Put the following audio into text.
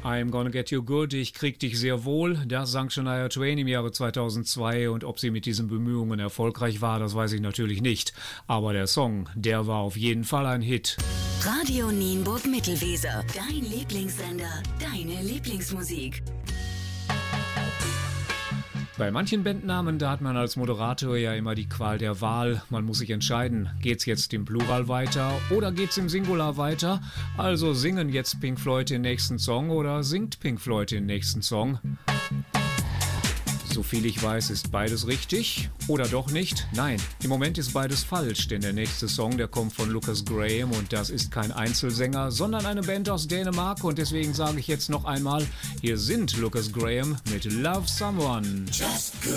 I'm Gonna Get You Good, ich krieg dich sehr wohl, das sang Shania Twain im Jahre 2002 und ob sie mit diesen Bemühungen erfolgreich war, das weiß ich natürlich nicht. Aber der Song, der war auf jeden Fall ein Hit. Radio Nienburg Mittelweser, dein Lieblingssender, deine Lieblingsmusik. Bei manchen Bandnamen, da hat man als Moderator ja immer die Qual der Wahl. Man muss sich entscheiden, geht's jetzt im Plural weiter oder geht's im Singular weiter? Also singen jetzt Pink Floyd den nächsten Song oder singt Pink Floyd den nächsten Song? Soviel ich weiß, ist beides richtig. Oder doch nicht? Nein, im Moment ist beides falsch, denn der nächste Song, der kommt von Lukas Graham und das ist kein Einzelsänger, sondern eine Band aus Dänemark und deswegen sage ich jetzt noch einmal, hier sind Lukas Graham mit Love Someone. Just good.